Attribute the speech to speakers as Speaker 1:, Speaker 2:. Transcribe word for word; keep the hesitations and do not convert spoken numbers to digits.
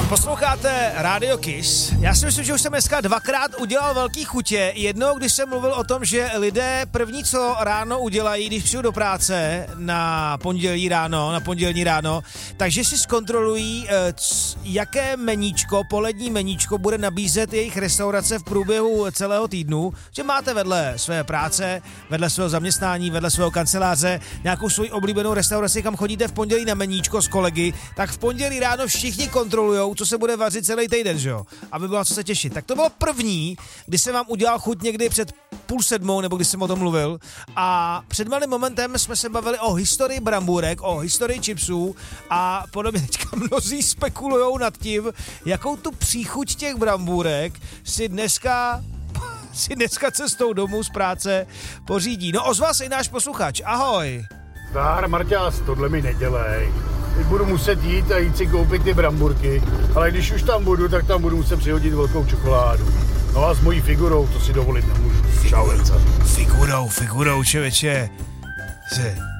Speaker 1: Posloucháte Radio Kiss. Já si myslím, že už jsem dneska dvakrát udělal velký chutě. Jednou, když jsem mluvil o tom, že lidé první, co ráno udělají, když přijdou do práce na pondělí ráno, na pondělní ráno, takže si zkontrolují, jaké meníčko, polední meníčko bude nabízet jejich restaurace v průběhu celého týdnu, že máte vedle své práce, vedle svého zaměstnání, vedle svého kanceláře nějakou svoji oblíbenou restauraci, kam chodíte v pondělí na meníčko s kolegy, tak v pondělí ráno všichni kontrolujou, co se bude vařit celý týden, že jo? Aby bylo co se těšit. Tak to bylo první, kdy jsem vám udělal chuť někdy před půl sedmou, nebo když jsem o tom mluvil. A před malým momentem jsme se bavili o historii brambůrek, o historii chipsů a podobně. Teďka mnozí spekulujou nad tím, jakou tu příchuť těch brambůrek si dneska si dneska cestou domů z práce pořídí. No ozval se i náš posluchač. Ahoj.
Speaker 2: Zdar, Marťas, tohle mi nedělej. Teď budu muset jít a jít si koupit ty bramburky, ale když už tam budu, tak tam budu muset přihodit velkou čokoládu. No a s mojí figurou to si dovolit nemůžu. Čau, Lenca.
Speaker 1: Figurou, figurou, čověče.